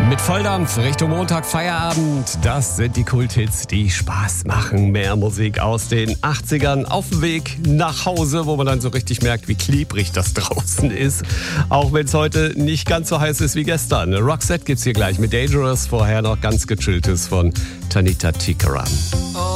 Mit Volldampf Richtung Montag, Feierabend. Das sind die Kulthits, die Spaß machen. Mehr Musik aus den 80ern auf dem Weg nach Hause, wo man dann so richtig merkt, wie klebrig das draußen ist. Auch wenn es heute nicht ganz so heiß ist wie gestern. Roxette gibt's hier gleich mit Dangerous. Vorher noch ganz gechilltes von Tanita Tikaram.